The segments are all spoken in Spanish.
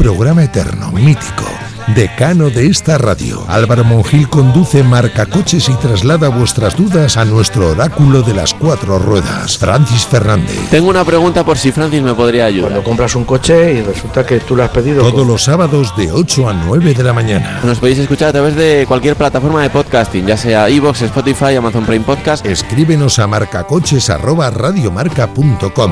programa eterno, mítico, decano de esta radio. Álvaro Monjil conduce Marcacoches y traslada vuestras dudas a nuestro oráculo de las 4 ruedas, Francis Fernández. Tengo una pregunta por si Francis me podría ayudar. Cuando compras un coche y resulta que tú lo has pedido... Todos los sábados de 8 a 9 de la mañana. Nos podéis escuchar a través de cualquier plataforma de podcasting, ya sea iVoox, Spotify, Amazon Prime Podcast. Escríbenos a marcacoches@radiomarca.com.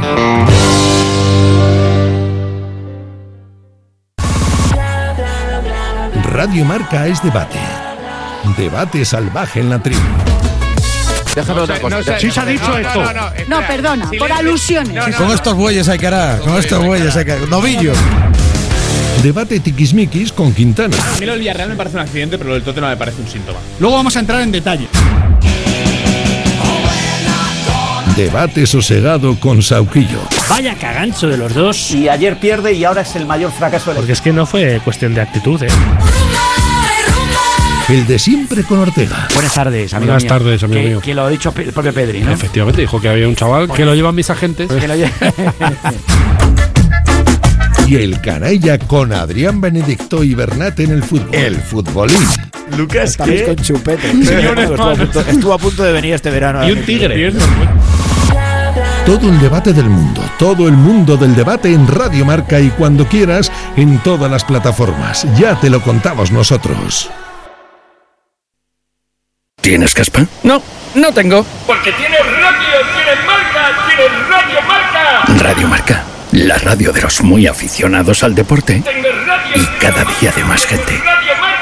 Radio Marca es debate. Debate salvaje en la tribu. Déjame otra cosa. Sí se ha dicho esto. No, perdona, por alusiones. Con estos bueyes hay que hará. Con estos bueyes hay que hará. Novillo. Debate tiquismiquis con Quintana. A mí lo del Villarreal me parece un accidente, pero lo del Tottenham me parece un síntoma. Luego vamos a entrar en detalle. Debate sosegado con Sauquillo. Vaya cagancho de los dos. Y ayer pierde y ahora es el mayor fracaso del... Porque es que no fue cuestión de actitud, El de siempre con Ortega. Buenas tardes, amigo Buenas tardes, amigo mío. Que lo ha dicho el propio Pedri, ¿no? Efectivamente, dijo que había un chaval que lo llevan mis agentes. Y el canalla con Adrián Benedicto y Bernat en el fútbol. El futbolín. Lucas, Estamos con chupete. Estuvo a punto de venir este verano. Y un tigre. Todo el debate del mundo, todo el mundo del debate en Radio Marca y cuando quieras en todas las plataformas. Ya te lo contamos nosotros. ¿Tienes caspa? No tengo. Porque tienes radio, tienes marca, tienes Radio Marca. Radio Marca, la radio de los muy aficionados al deporte y cada día de más gente. Radio Marca.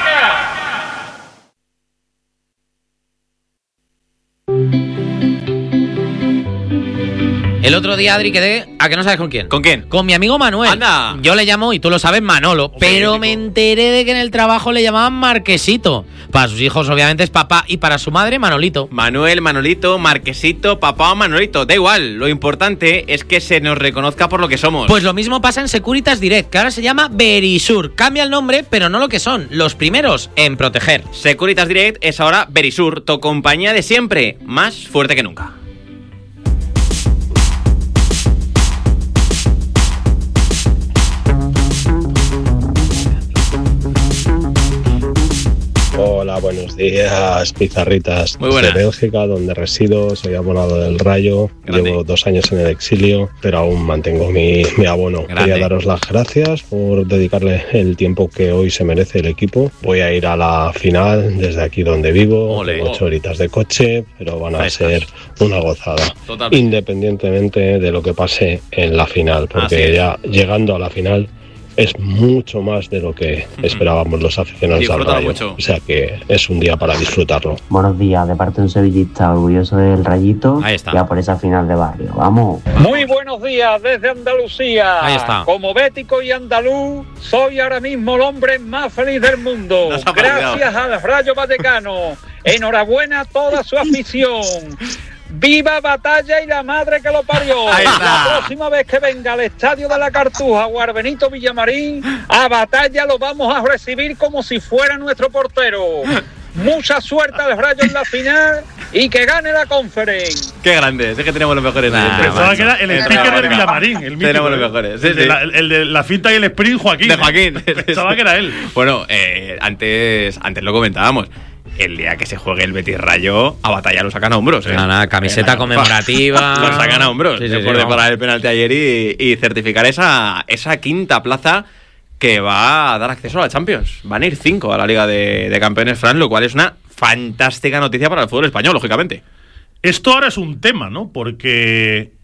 El otro día, Adri, quedé... ¿A que no sabes con quién? ¿Con quién? Con mi amigo Manuel. ¡Anda! Yo le llamo, y tú lo sabes, Manolo. Pero me enteré de que en el trabajo le llamaban Marquesito. Para sus hijos, obviamente, es papá. Y para su madre, Manolito. Manuel, Manolito, Marquesito, papá o Manolito. Da igual, lo importante es que se nos reconozca por lo que somos. Pues lo mismo pasa en Securitas Direct, que ahora se llama Verisur. Cambia el nombre, pero no lo que son. Los primeros en proteger. Securitas Direct es ahora Verisur, tu compañía de siempre, más fuerte que nunca. Hola, buenos días, pizarritas. Muy buenas. De Bélgica, donde resido, soy abonado del Rayo. Grande. Llevo 2 años en el exilio, pero aún mantengo mi abono. Grande. Quería daros las gracias por dedicarle el tiempo que hoy se merece el equipo. Voy a ir a la final desde aquí donde vivo. Ole. 8 horitas de coche, pero van a Frescas. ser una gozada. Totalmente. Independientemente de lo que pase en la final, Así porque es. ya llegando a la final es mucho más de lo que esperábamos los aficionados al Disfrútalo Rayo. mucho. O sea que es un día para disfrutarlo. Buenos días, de parte de un sevillista orgulloso del Rayito. Ahí está. Ya por esa final de barrio. Vamos. Muy buenos días desde Andalucía. Ahí está. Como bético y andaluz, soy ahora mismo el hombre más feliz del mundo. Nos ha parecido. Gracias al Rayo Vallecano. Enhorabuena a toda su afición. ¡Viva Batalla y la madre que lo parió! Ahí está. La próxima vez que venga al Estadio de la Cartuja o al Benito Villamarín, a Batalla lo vamos a recibir como si fuera nuestro portero. Mucha suerte al Rayo en la final y que gane la Conference. Qué grande, es que tenemos los mejores. Pensaba que era el sticker del Villamarín, el mítico. Tenemos los mejores. Sí, sí. El de la finta y el sprint, Joaquín. De Joaquín. Pensaba que era él. Bueno, antes lo comentábamos. El día que se juegue el Betis Rayo, a Batalla lo sacan a hombros. Nada, camiseta conmemorativa. Lo sacan a hombros. Sí, después de vamos. parar el penalti ayer y certificar esa quinta plaza que va a dar acceso a la Champions. Van a ir 5 a la Liga de Campeones, Fran, lo cual es una fantástica noticia para el fútbol español, lógicamente. Esto ahora es un tema, ¿no? Porque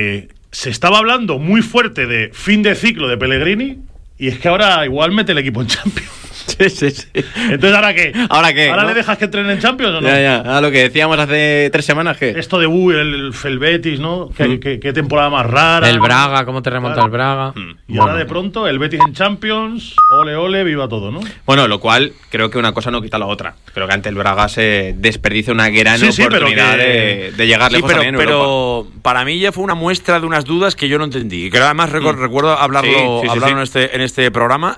se estaba hablando muy fuerte de fin de ciclo de Pellegrini y es que ahora igual mete el equipo en Champions. Sí. Entonces, ¿ahora qué? ¿Ahora qué? ¿Ahora ¿no? le dejas que entrenen en Champions o no? Ya. A lo que decíamos hace 3 semanas, ¿qué? Esto de el Betis, ¿no? ¿Qué temporada más rara? El Braga, ¿cómo te remonta el Braga? Y ahora de pronto el Betis en Champions, ole, viva todo, ¿no? Bueno, lo cual creo que una cosa no quita la otra. Creo que ante el Braga se desperdicia una gran oportunidad de llegar lejos también en Europa. Pero para mí ya fue una muestra de unas dudas que yo no entendí. Y que además recuerdo hablarlo en este programa.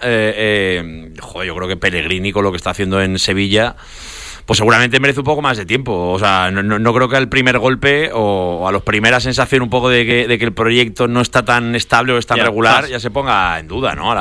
Yo creo que Pellegrini con lo que está haciendo en Sevilla, pues seguramente merece un poco más de tiempo. O sea, no creo que al primer golpe o a la primera sensación un poco de que el proyecto no está tan estable o es tan regular, ya se ponga en duda, ¿no?